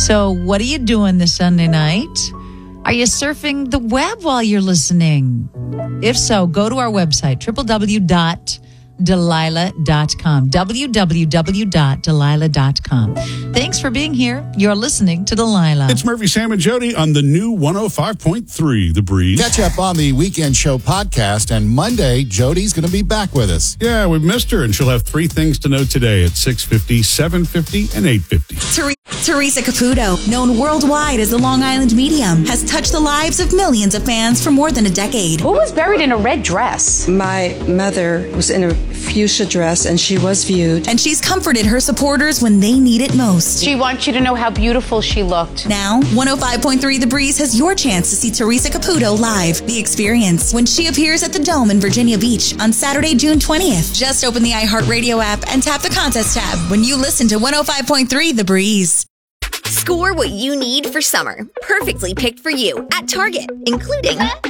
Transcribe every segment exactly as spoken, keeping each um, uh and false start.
So what are you doing this Sunday night? Are you surfing the web while you're listening? If so, go to our website, w w w dot delilah dot com, w w w dot delilah dot com. Thanks for being here. You're listening to Delilah. It's Murphy, Sam, and Jody on the new one oh five point three, The Breeze. Catch up on the Weekend Show podcast, and Monday, Jody's going to be back with us. Yeah, we've missed her, and she'll have three things to know today at six fifty, seven fifty, and eight fifty. Ter- Teresa Caputo, known worldwide as the Long Island Medium, has touched the lives of millions of fans for more than a decade. Who was buried in a red dress? My mother was in a fuchsia dress, and she was viewed. And she's comforted her supporters when they need it most. She wants you to know how beautiful she looked. Now, one oh five point three The Breeze has your chance to see Teresa Caputo live. The Experience, when she appears at the Dome in Virginia Beach on Saturday, June twentieth. Just open the iHeartRadio app and tap the contest tab when you listen to one oh five point three The Breeze. Score what you need for summer. Perfectly picked for you at Target, including Up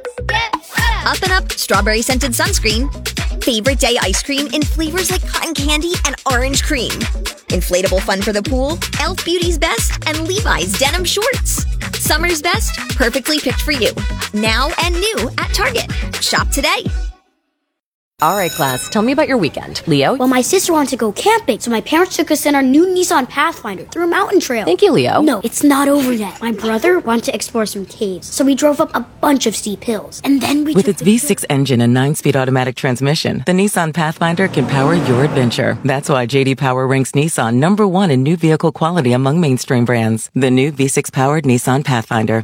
and Up Strawberry Scented Sunscreen, Favorite Day Ice Cream in flavors like cotton candy and orange cream, Inflatable Fun for the Pool, Elf Beauty's Best, and Levi's Denim Shorts. Summer's best, perfectly picked for you. Now and new at Target. Shop today. All right, class, tell me about your weekend. Leo? Well, my sister wanted to go camping, so my parents took us in our new Nissan Pathfinder through a mountain trail. Thank you, Leo. No, it's not over yet. My brother wanted to explore some caves, so we drove up a bunch of steep hills. And then we With took its V six engine and nine-speed automatic transmission, the Nissan Pathfinder can power your adventure. That's why J D Power ranks Nissan number one in new vehicle quality among mainstream brands. The new V six-powered Nissan Pathfinder.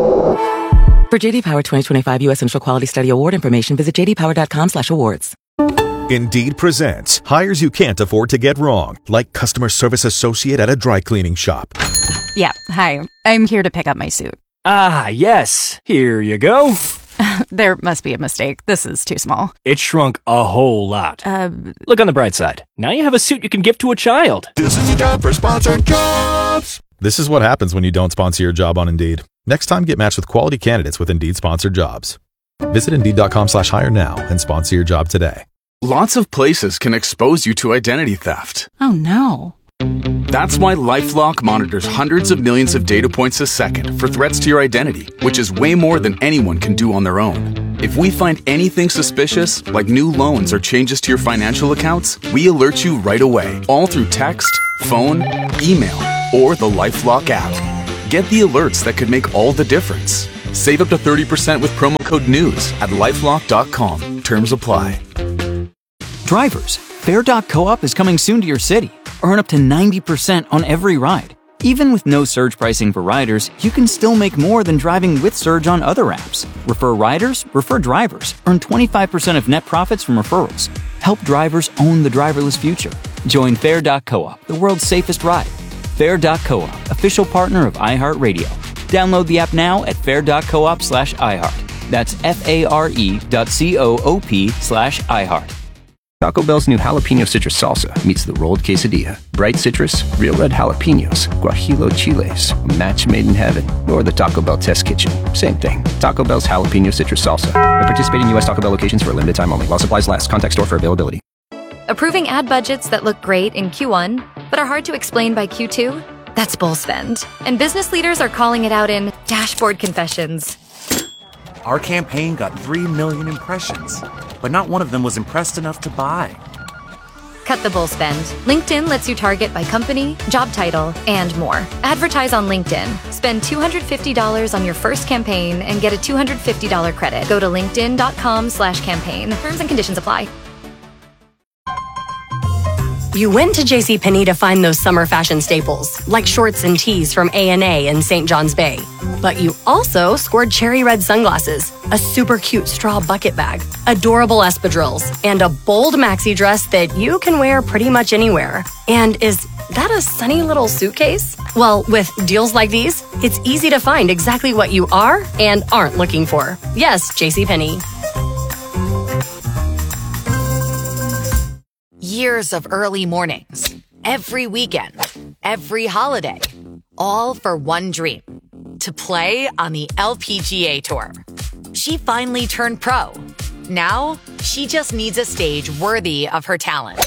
For J D Power twenty twenty-five U S Initial Quality Study Award information, visit j d power dot com slash awards. Indeed presents hires you can't afford to get wrong, like customer service associate at a dry cleaning shop. Yeah, hi. I'm here to pick up my suit. Ah, yes. Here you go. There must be a mistake. This is too small. It shrunk a whole lot. Uh, Look on the bright side. Now you have a suit you can give to a child. This is your job for sponsored jobs. This is what happens when you don't sponsor your job on Indeed. Next time, get matched with quality candidates with Indeed sponsored jobs. Visit Indeed.com slash hire now and sponsor your job today. Lots of places can expose you to identity theft. Oh, no. That's why LifeLock monitors hundreds of millions of data points a second for threats to your identity, which is way more than anyone can do on their own. If we find anything suspicious, like new loans or changes to your financial accounts, we alert you right away, all through text, phone, email, or the LifeLock app. Get the alerts that could make all the difference. Save up to thirty percent with promo code NEWS at lifelock dot com. Terms apply. Drivers, Fare dot coop is coming soon to your city. Earn up to ninety percent on every ride. Even with no surge pricing for riders, you can still make more than driving with Surge on other apps. Refer riders, refer drivers. Earn twenty-five percent of net profits from referrals. Help drivers own the driverless future. Join Fare dot coop, the world's safest ride. Fare dot coop, official partner of iHeartRadio. Download the app now at fare dot coop slash iHeart. That's F-A-R-E dot C-O-O-P slash iHeart. Taco Bell's new jalapeno citrus salsa meets the rolled quesadilla. Bright citrus, real red jalapenos, guajillo chiles, a match made in heaven, or the Taco Bell test kitchen. Same thing. Taco Bell's jalapeno citrus salsa. At participating U S Taco Bell locations for a limited time only. While supplies last. Contact store for availability. Approving ad budgets that look great in Q one, but are hard to explain by Q two? That's bull spend. And business leaders are calling it out in dashboard confessions. Our campaign got three million impressions, but not one of them was impressed enough to buy. Cut the bull spend. LinkedIn lets you target by company, job title, and more. Advertise on LinkedIn. Spend two hundred fifty dollars on your first campaign and get a two hundred fifty dollars credit. Go to linkedin.com slash campaign. Terms and conditions apply. You went to JCPenney to find those summer fashion staples, like shorts and tees from A and A in Saint John's Bay. But you also scored cherry red sunglasses, a super cute straw bucket bag, adorable espadrilles, and a bold maxi dress that you can wear pretty much anywhere. And is that a sunny little suitcase? Well, with deals like these, it's easy to find exactly what you are and aren't looking for. Yes, JCPenney. Years of early mornings, every weekend, every holiday, all for one dream, to play on the L P G A Tour. She finally turned pro. Now, she just needs a stage worthy of her talent.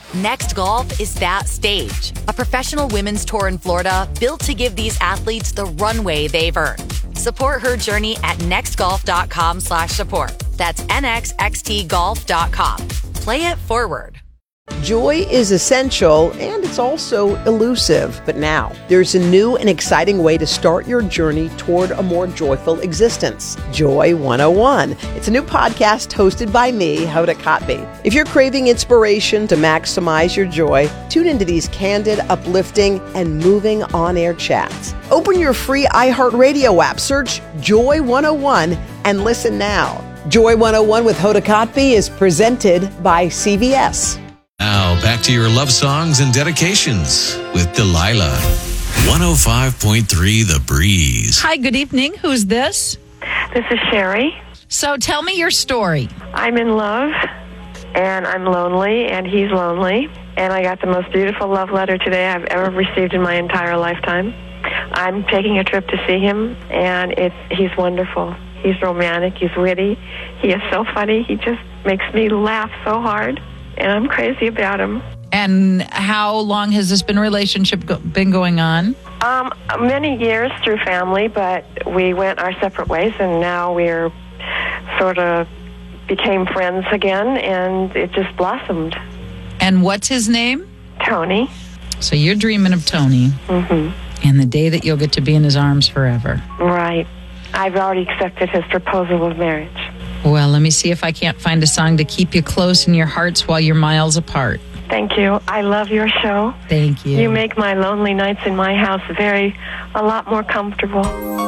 Next Golf is that stage. A professional women's tour in Florida built to give these athletes the runway they've earned. Support her journey at nextgolf.com slash support. That's N X X T golf dot com. Play it forward. Joy is essential, and it's also elusive. But now, there's a new and exciting way to start your journey toward a more joyful existence. Joy one oh one. It's a new podcast hosted by me, Hoda Kotb. If you're craving inspiration to maximize your joy, tune into these candid, uplifting, and moving on-air chats. Open your free iHeartRadio app, search Joy one oh one, and listen now. Joy one oh one with Hoda Kotb is presented by C V S. Now, back to your love songs and dedications with Delilah. one oh five point three The Breeze. Hi, good evening. Who's this? This is Sherry. So tell me your story. I'm in love, and I'm lonely, and he's lonely. And I got the most beautiful love letter today I've ever received in my entire lifetime. I'm taking a trip to see him, and it's he's wonderful. He's romantic. He's witty. He is so funny. He just makes me laugh so hard. And I'm crazy about him. And how long has this been relationship go- been going on? Um, many years through family, but we went our separate ways, and now we're sort of became friends again, and it just blossomed. And what's his name? Tony. So you're dreaming of Tony. Mm-hmm. And the day that you'll get to be in his arms forever. Right. I've already accepted his proposal of marriage. Well, let me see if I can't find a song to keep you close in your hearts while you're miles apart. Thank you. I love your show. Thank you. You make my lonely nights in my house very, a lot more comfortable.